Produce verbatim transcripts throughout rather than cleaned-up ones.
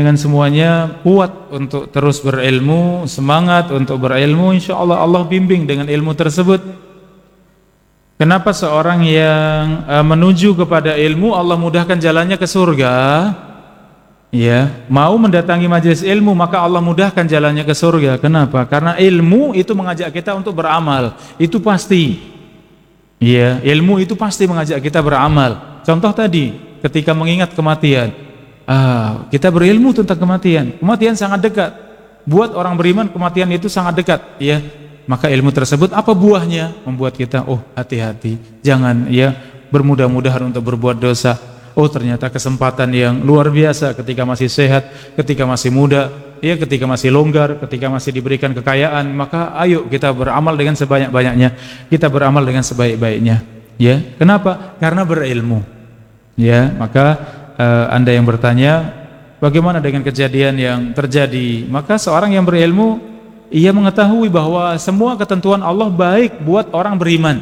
dengan semuanya kuat untuk terus berilmu, semangat untuk berilmu, insya Allah Allah bimbing dengan ilmu tersebut. Kenapa seorang yang uh, menuju kepada ilmu Allah mudahkan jalannya ke surga? Ya, mau mendatangi majelis ilmu maka Allah mudahkan jalannya ke surga. Kenapa? Karena ilmu itu mengajak kita untuk beramal. Itu pasti. Ya, ilmu itu pasti mengajak kita beramal. Contoh tadi, ketika mengingat kematian, ah, kita berilmu tentang kematian. Kematian sangat dekat. Buat orang beriman kematian itu sangat dekat. Ya, maka ilmu tersebut apa buahnya? Membuat kita, oh hati-hati, jangan ya bermudah-mudahan untuk berbuat dosa. Oh ternyata kesempatan yang luar biasa ketika masih sehat, ketika masih muda, ya ketika masih longgar, ketika masih diberikan kekayaan, maka ayo kita beramal dengan sebanyak-banyaknya, kita beramal dengan sebaik-baiknya. Ya, kenapa? Karena berilmu. Ya, maka uh, Anda yang bertanya, bagaimana dengan kejadian yang terjadi? Maka seorang yang berilmu, ia mengetahui bahwa semua ketentuan Allah baik buat orang beriman.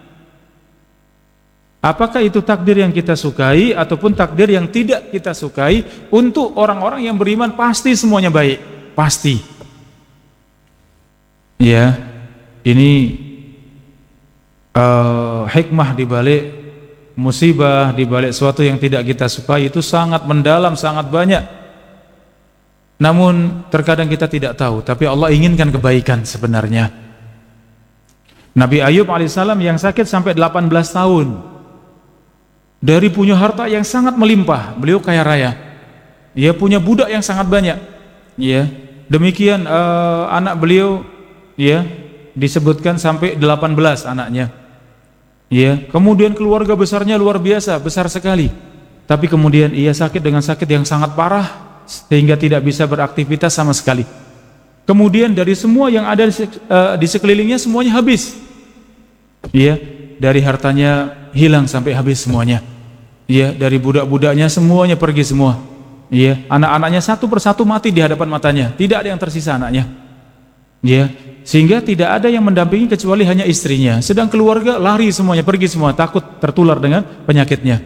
Apakah itu takdir yang kita sukai ataupun takdir yang tidak kita sukai, untuk orang-orang yang beriman pasti semuanya baik, pasti. Ya, ini uh, hikmah dibalik musibah, dibalik sesuatu yang tidak kita sukai itu sangat mendalam, sangat banyak. Namun terkadang kita tidak tahu, tapi Allah inginkan kebaikan sebenarnya. Nabi Ayub alaihissalam yang sakit sampai delapan belas tahun. Dari punya harta yang sangat melimpah, beliau kaya raya. Ia punya budak yang sangat banyak. Ya, demikian uh, anak beliau, ya, disebutkan sampai delapan belas anaknya. Ya, kemudian keluarga besarnya luar biasa, besar sekali. Tapi kemudian ia sakit dengan sakit yang sangat parah sehingga tidak bisa beraktivitas sama sekali. Kemudian dari semua yang ada di, uh, di sekelilingnya semuanya habis. Ya, dari hartanya hilang sampai habis semuanya. Ya, dari budak-budaknya semuanya pergi semua. Ya, anak-anaknya satu persatu mati di hadapan matanya, tidak ada yang tersisa anaknya. Ya, sehingga tidak ada yang mendampingi kecuali hanya istrinya. Sedang keluarga lari semuanya, pergi semua, takut tertular dengan penyakitnya.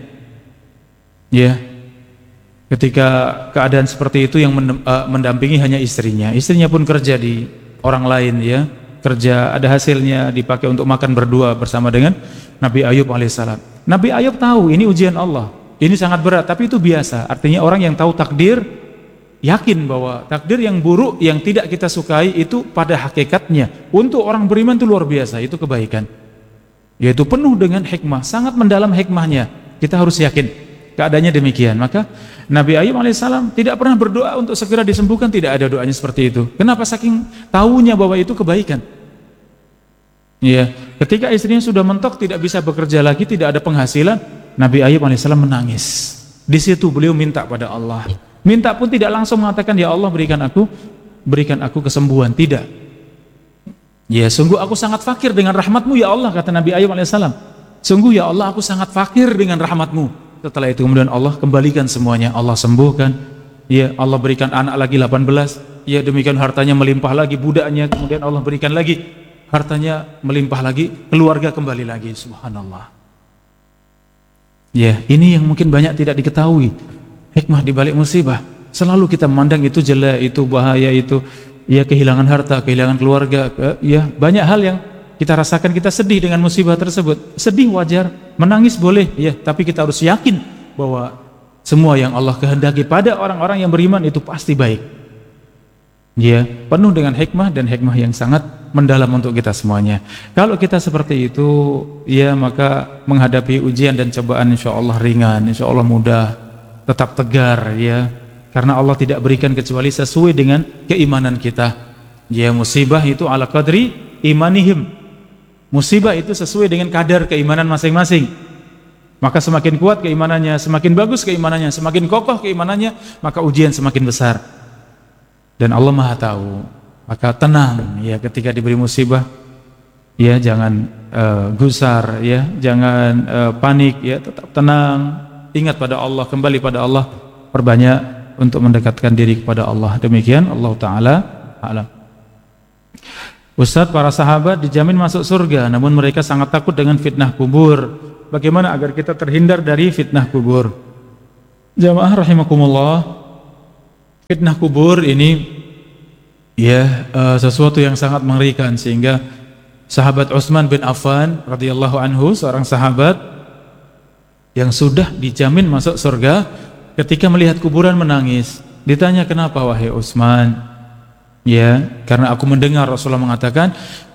Ya, ketika keadaan seperti itu yang mendampingi hanya istrinya. Istrinya pun kerja di orang lain, ya, kerja ada hasilnya dipakai untuk makan berdua bersama dengan Nabi Ayub alaihissalam. Nabi Ayub tahu ini ujian Allah, ini sangat berat, tapi itu biasa. Artinya orang yang tahu takdir yakin bahwa takdir yang buruk yang tidak kita sukai itu pada hakikatnya untuk orang beriman itu luar biasa, itu kebaikan, yaitu penuh dengan hikmah, sangat mendalam hikmahnya. Kita harus yakin keadaannya demikian. Maka Nabi Ayub alaihissalam tidak pernah berdoa untuk segera disembuhkan, tidak ada doanya seperti itu. Kenapa? Saking tahunya bahwa itu kebaikan. Ya, ketika istrinya sudah mentok, tidak bisa bekerja lagi, tidak ada penghasilan, Nabi Ayub alaihissalam menangis. Di situ beliau minta pada Allah. Minta pun tidak langsung mengatakan, ya Allah berikan aku, berikan aku kesembuhan. Tidak. Ya, sungguh aku sangat fakir dengan rahmatmu ya Allah, kata Nabi Ayub alaihissalam. Sungguh ya Allah, aku sangat fakir dengan rahmatmu. Setelah itu kemudian Allah kembalikan semuanya, Allah sembuhkan. Ya, Allah berikan anak lagi delapan belas. Ya, demikian hartanya melimpah lagi, budaknya kemudian Allah berikan lagi. Hartanya melimpah lagi, keluarga kembali lagi, subhanallah. Ya, ini yang mungkin banyak tidak diketahui. Hikmah di balik musibah. Selalu kita memandang itu jelek, itu bahaya, itu ya kehilangan harta, kehilangan keluarga, ke, ya banyak hal yang kita rasakan, kita sedih dengan musibah tersebut. Sedih wajar, menangis boleh, ya, tapi kita harus yakin bahwa semua yang Allah kehendaki pada orang-orang yang beriman itu pasti baik. Ya, penuh dengan hikmah dan hikmah yang sangat mendalam untuk kita semuanya. Kalau kita seperti itu, ya maka menghadapi ujian dan cobaan insya Allah ringan, insya Allah mudah, tetap tegar, ya, karena Allah tidak berikan kecuali sesuai dengan keimanan kita. Ya, musibah itu ala qadri imanihim. Musibah itu sesuai dengan kadar keimanan masing-masing. Maka semakin kuat keimanannya, semakin bagus keimanannya, semakin kokoh keimanannya, maka ujian semakin besar. Dan Allah Maha tahu. Maka tenang ya ketika diberi musibah. Ya, jangan uh, gusar, ya, jangan uh, panik, ya, tetap tenang. Ingat pada Allah, kembali pada Allah, perbanyak untuk mendekatkan diri kepada Allah. Demikian Allah Ta'ala a'lam. Ustadz, para sahabat dijamin masuk surga, namun mereka sangat takut dengan fitnah kubur. Bagaimana agar kita terhindar dari fitnah kubur? Jamaah rahimakumullah, Fitnah kubur ini ya uh, sesuatu yang sangat mengerikan, sehingga sahabat Utsman bin Affan radhiyallahu anhu, seorang sahabat yang sudah dijamin masuk surga, ketika melihat kuburan menangis. Ditanya, kenapa wahai Utsman? Ya, karena aku mendengar Rasulullah mengatakan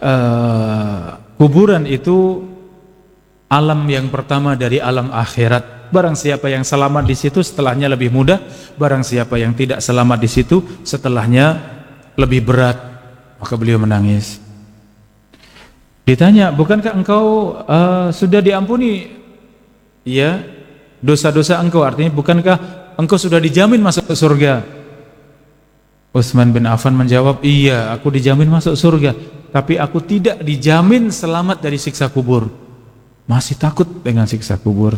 uh, kuburan itu alam yang pertama dari alam akhirat. Barang siapa yang selamat di situ, setelahnya lebih mudah. Barang siapa yang tidak selamat di situ, setelahnya lebih berat. Maka beliau menangis. Ditanya, bukankah engkau uh, sudah diampuni ya dosa-dosa engkau? Artinya bukankah engkau sudah dijamin masuk ke surga? Utsman bin Affan menjawab, iya, aku dijamin masuk surga, tapi aku tidak dijamin selamat dari siksa kubur. Masih takut dengan siksa kubur.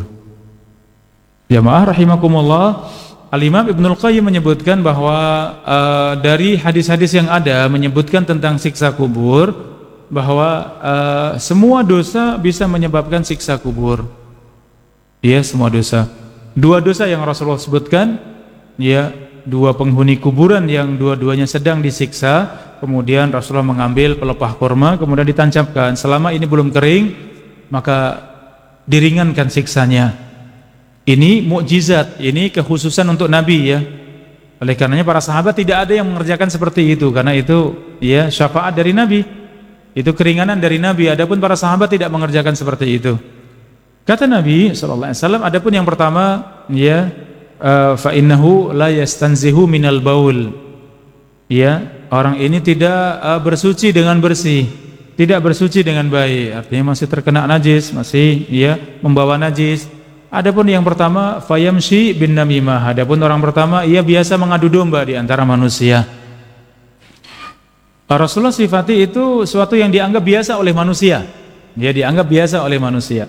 Jamaah rahimakumullah, Al-Imam Ibnul Qayyim menyebutkan bahwa uh, dari hadis-hadis yang ada menyebutkan tentang siksa kubur, bahwa uh, semua dosa bisa menyebabkan siksa kubur. Ya, semua dosa. Dua dosa yang Rasulullah sebutkan, ya, dua penghuni kuburan yang dua-duanya sedang disiksa, kemudian Rasulullah mengambil pelepah kurma, kemudian ditancapkan. Selama ini belum kering, maka diringankan siksanya. Ini mukjizat, ini kekhususan untuk Nabi ya. Oleh karenanya para sahabat tidak ada yang mengerjakan seperti itu, karena itu ya syafaat dari Nabi. Itu keringanan dari Nabi. Adapun para sahabat tidak mengerjakan seperti itu. Kata Nabi sallallahu alaihi wasallam, adapun yang pertama ya uh, fa innahu la yastanzihu minal baul. Ya, orang ini tidak uh, bersuci dengan bersih, tidak bersuci dengan baik. Artinya masih terkena najis, masih ya membawa najis. Adapun yang pertama fayamshi bin namimah. Adapun orang pertama ia biasa mengadu domba di antara manusia. Rasulullah sifati itu suatu yang dianggap biasa oleh manusia. Dia dianggap biasa oleh manusia.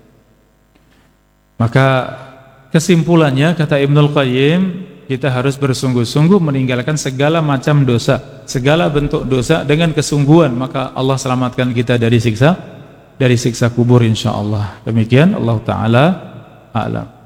Maka kesimpulannya kata Ibnul Qayyim, kita harus bersungguh-sungguh meninggalkan segala macam dosa, segala bentuk dosa dengan kesungguhan, maka Allah selamatkan kita dari siksa dari siksa kubur insyaallah. Demikian, Allah taala a'lam.